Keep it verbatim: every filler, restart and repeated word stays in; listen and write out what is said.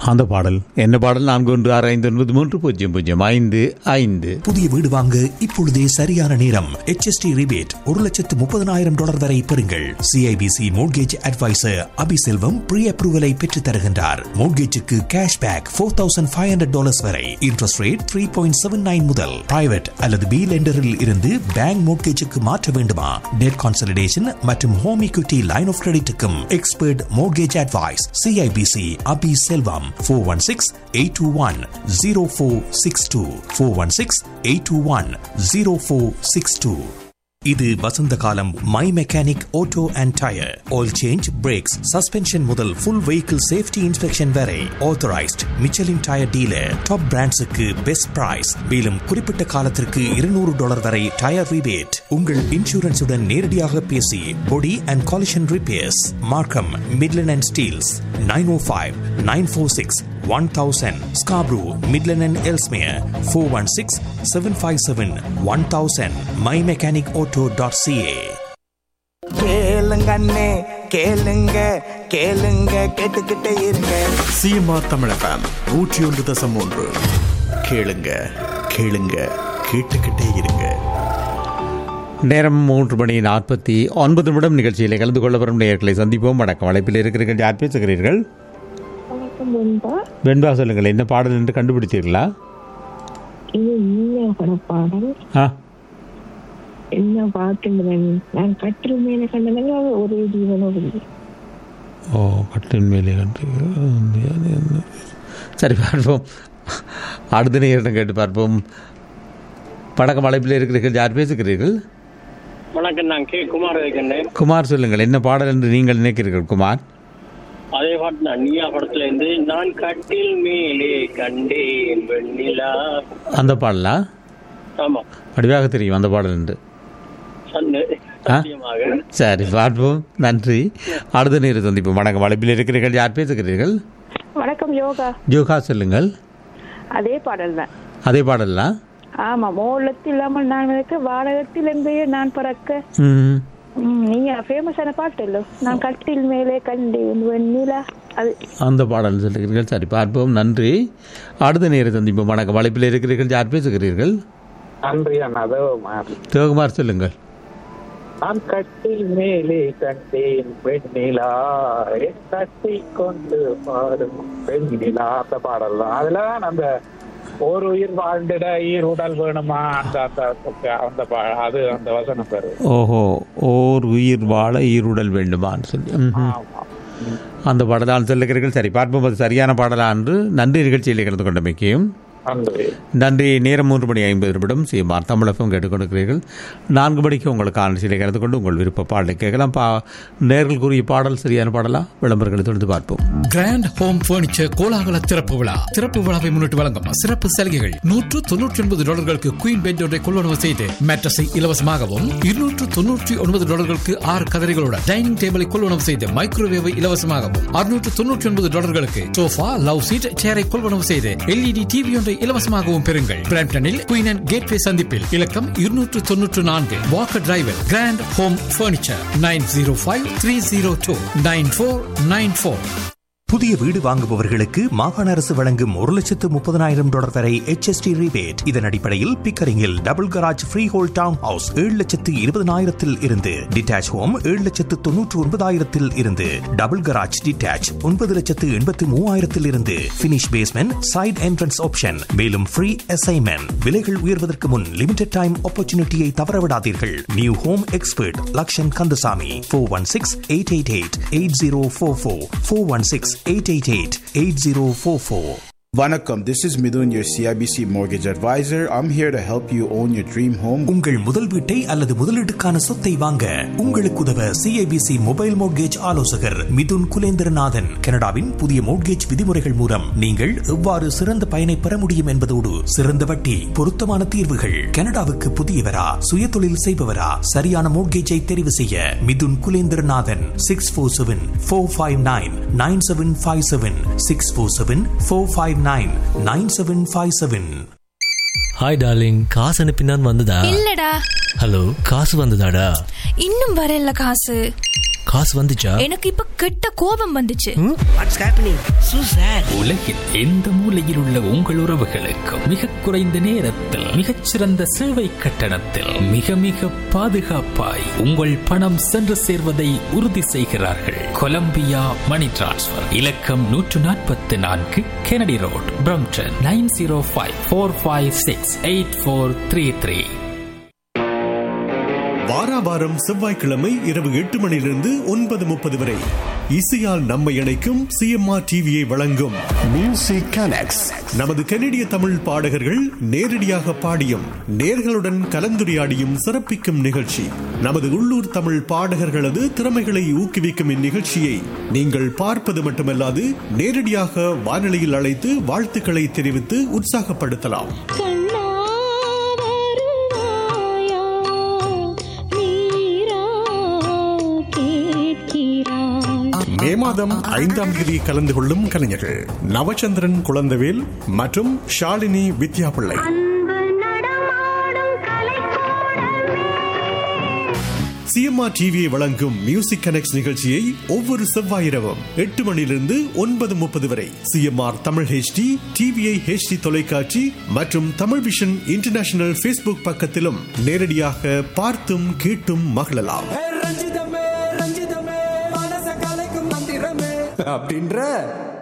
அந்த பாடல் என்ன பாடல்? நான்கு ஒன்று ஆறு ஐந்து ஒன்பது மூன்று பூஜ்ஜியம் பூஜ்ஜியம் ஐந்து ஐந்து. புதிய வீடு வாங்க இப்பொழுதே சரியான நேரம். H S T ரிபேட் ஒரு லட்சத்து முப்பதனாயிரம் டாலர் வரை பெறுங்கள். CIBC mortgage advisor Abiselvam pre அப்ரூவலை பெற்று தருகின்றார். மோட்கேஜுக்கு cash back four thousand five hundred dollars வரை. Interest rate three point seven nine முதல். பிரைவேட் அல்லது பி லெண்டரில் இருந்து பேங்க் மோட்கேஜுக்கு மாற்ற வேண்டுமா? டெட் கான்சலிடேஷன் மற்றும் home equity line of கிரெடிட்டுக்கும் expert mortgage advice. CIBC Abhi Selvam four one six, eight two one, zero four six two four one six, eight two one, zero four six two. இது வசந்த காலம். My mechanic auto and tyre oil change, breaks, suspension முதல் full vehicle safety inspection வரை authorised Michelin tyre dealer. Top பிராண்ட்ஸுக்கு best price. மேலும் குறிப்பிட்ட காலத்திற்கு இருநூறு dollar வரை tyre rebate. உங்கள் இன்சூரன்ஸுடன் நேரடியாக பேசி பொடி அண்ட் காலிஷன் ரிப்பேர்ஸ். மார்க்கம், Midland and Steeles. nine oh five, nine four six, one thousand. Scarborough, Midland and Ellesmere. four one six, seven five seven, one thousand. my mechanic auto dot c a. கேளுங்கண்ணே கேளுங்க கேளுங்க கேட்டுக்கிட்டே இருங்க. CMR Tamil FM நூற்றி ஒன்று தசம் ஒன்று. கேளுங்க கேளுங்க கேட்டுக்கிட்டே இருங்க. நேரம் மூன்று மணி நாற்பத்தி ஒன்பது நிமிடம். நிகழ்ச்சியில் கலந்து கொள்ள வரும் நேயர்களை சந்திப்போம். வணக்கம். அழைப்பில் இருக்கிறீர்கள். யார் பேசுகிறீர்கள்? வெண்பா, சொல்லுங்கள். என்ன பாடல் என்று கண்டுபிடித்தீர்களா? என்ன பாட்டு? நான் கட்டில் மேலே கண்டதாங்க ஒரு ஜீவனோடு. ஓ, கட்டில் மேலே கண்டு. சரி, பார்ப்போம். அடுத்த நேரம் கேட்டு பார்ப்போம். வணக்கம். அழைப்பில் இருக்கிறீர்கள். யார் பேசுகிறீர்கள்? வணக்கம். நான் கே குமார் இருக்கின்றேன். குமார், சொல்லுங்கள். என்ன பாடல் என்று நீங்கள் நினைக்கிறீர்கள் குமார்? அதே பாட்டு நான் நீயா படத்துல இருந்து நான் கட்டில் மேலே கண்டேன் வெண்ணிலா. அந்த பாடலா? ஆமா, வடிவாக தெரியும் அந்த பாடல் என்று. சரி, பார்ப்போம். நன்றி. அடுத்த நேரம் சந்திப்போம். வணக்கம். அழைப்பில் இருக்கிறீர்கள். யார் பேசுகிறீர்கள்? வணக்கம். யோகா. யோகா, சொல்லுங்கள். அதே பாடல் தான். அதே பாடலா? ஆமா. மோலத்தில் இல்லாமல் நான் இருக்க, வாடகத்தில் என்பே நான் பறக்க. நீங்க ஃபேமஸான பாட்டு இல்ல, நான் கட்டில் மேலே கண்டேன் வெண்ணிலா. அது அந்த பாடல் சொல்லுகிறீர்கள். சரி, பார்ப்போம். நன்றி. அடுத்த நேரம் சந்திப்போம். வணக்கம். அழைப்பில் இருக்கிறீர்கள். யார் பேசுகிறீர்கள்? தேவகுமார், சொல்லுங்கள். நான் கட்டில் மேலே கண்டேன் வெண்ணிலா, கட்டி கொண்டு பாடும் வெண்ணிலா. அந்த பாடல் தான். அதுலதான் அந்த ஒரு உயிர் வாழ்ந்திட ஈர் உடல் வேணுமா அந்த அந்த அது அந்த வசனம் பெரு. ஓஹோ, ஓர் உயிர் வாழ ஈருடல் வேண்டுமான்னு சொல்லி அந்த பாடலால் சொல்லுகிறீர்கள். சரி, பார்ப்போம் அது சரியான பாடலா என்று. நன்றி. நிகழ்ச்சியில் கலந்து கொண்டமைக்கும் நன்றி. நேரம் மூன்று மணி ஐம்பது நிமிடம். சிஎம்ஆர் தமிழகம் கேட்டுக்கொண்டிருக்கிறீர்கள். நான்கு மணிக்கு உங்களுக்கு ஆன்லைனில் கலந்து கொண்டு உங்கள் விருப்ப பாடலை கேட்கலாம். பா நேர்கள் கூறிய பாடல் சரியான பாடலா? விளம்பரங்களை தொடர்ந்து பார்ப்போம். கிராண்ட் ஹோம் பர்னிச்சர் கோலாகல திறப்பு விழா. திறப்பு விழாவை முன்னிட்டு வழங்கும் சிறப்பு சலுகைகள். நூற்று தொன்னூற்றி ஒன்பது டாலர்களுக்கு குயின் பெட் ஒன்றை கொள்வனவு செய்து மேட்ரஸை இலவசமாகவும், இருநூற்று தொன்னூற்றி ஒன்பது டாலர்களுக்கு ஆறு கதரைகளுடன் டைனிங் டேபிளை கொள்வனவு செய்து மைக்ரோவேவை இலவசமாகவும், அறுநூற்று தொன்னூற்றி ஒன்பது டாலர்களுக்கு சோஃபா, லவ் சீட், சேரை கொள்வனவு செய்து எல்இடி டிவி ஒன்றை இலவசமாகவும் பெறுங்கள். பிராம்ப்டனில் குயின் அண்ட் கேட்வே சந்திப்பில் இலக்கம் இருநூற்று தொன்னூற்று நான்கு Walker driver. Grand home furniture nine zero five three zero two nine four nine four. புதிய வீடு வாங்குபவர்களுக்கு மாகாண அரசு வழங்கும் ஒரு லட்சத்து முப்பதனாயிரம் டாலர் வரை H S T ரிபேட். இதன் அடிப்படையில் பிக்கரிங்கில் double garage free whole down house ஏழு லட்சத்து இருபதனாயிரத்தில் இருந்து, டிட்டாச் ஹோம் ஏழு லட்சத்து தொன்னூற்று ஒன்பதாயிரத்தில் இருந்து, டபுள் கராஜ் டிட்டாச் ஒன்பது லட்சத்து எண்பத்து மூவாயிரத்தில் இருந்து, finish basement side entrance option. மேலும் ஃப்ரீ அசைன்மெண்ட். விலைகள் உயர்வதற்கு முன் லிமிடெட் டைம் ஆப்பர்ச்சுனிட்டியை தவறவிடாதீர்கள். New home expert Lakshan Kandasamy. Four one six eight eight eight eight zero four four four one six eight eight eight eight zero four four. Vanakkam, this is Midun, your C I B C mortgage advisor. I'm here to help you own your dream home. உங்கள் முதல் வீட்டை அல்லது முதலீட்டுக்கான சொத்தை வாங்க உங்களுக்கு உதவ C I B C mobile mortgage ஆலோசகர் மிதுன் குலேந்திரநாதன். கனடாவின் புதிய மோட்கேஜ் விதிமுறைகள் மூலம் நீங்கள் எவ்வாறு சிறந்த பயனை பெற முடியும் என்பதோடு சிறந்த வட்டி, பொருத்தமான தீர்வுகள். கனடாவுக்கு புதியவரா, சுய தொழில் செய்பவரா, சரியான மோட்கேஜை தெரிவு செய்ய Mithun Kulendranathan. Six four seven four five nine nine seven five seven six four seven four five nine nine seven five seven. Hi darling, காசு அனுப்பினான் வந்ததா? இல்லடா. ஹலோ, காசு வந்ததாடா? இன்னும் வரல காசு. காசு வந்துச்சா? எனக்கு இப்ப கெட்ட கோபம் வந்துச்சு. உலகில் எந்த மூலையில் உள்ள உங்கள் உறவுகளுக்கு மிக குறைந்த நேரத்தில் மிகச்சிறந்த சேவை கட்டணத்தில் மிக மிக பாதுகாப்பாய் உங்கள் பணம் சென்று சேர்வதை உறுதி செய்கிறார்கள். கொலம்பியா மணி டிரான்ஸ்பர் இலக்கம் நூற்று நாற்பத்தி நான்கு Kennedy road Brampton nine zero five four five six eight four three three. வாராவாரம் செவ்வாய்க்கிழமை இரவு எட்டு மணியிலிருந்து ஒன்பது முப்பது வரை இசையால் நம்மை இணைக்கும் சிஎம்ஆர் டிவியை வழங்கும் மியூசிக் கனெக்ட்ஸ். நமது கனடிய தமிழ் பாடகர்கள் நேரடியாக பாடியும் நேர்களுடன் கலந்துரையாடியும் சிறப்பிக்கும் நிகழ்ச்சி. நமது உள்ளூர் தமிழ் பாடகர்களது திறமைகளை ஊக்குவிக்கும் இந்நிகழ்ச்சியை நீங்கள் பார்ப்பது மட்டுமல்லாது நேரடியாக வானொலியில் அழைத்து வாழ்த்துக்களை தெரிவித்து உற்சாகப்படுத்தலாம். மே மாதம் ஐந்தாம் தேதி கலந்து கொள்ளும் கலைஞர்கள் நவச்சந்திரன் குழந்தவேல் மற்றும் ஷாலினி வித்யாபிள்ளை. சிஎம்ஆர் டிவியை வழங்கும் மியூசிக் கனெக்ட்ஸ் நிகழ்ச்சியை ஒவ்வொரு செவ்வாய் இரவும் எட்டு மணியிலிருந்து ஒன்பது முப்பது வரை CMR Tamil HD, TVI HD தொலைக்காட்சி மற்றும் தமிழ் விஷன் இன்டர்நேஷனல் ஃபேஸ்புக் பக்கத்திலும் நேரடியாக பார்த்தும் கேட்டும் மகிழலாம். அப்படின்ற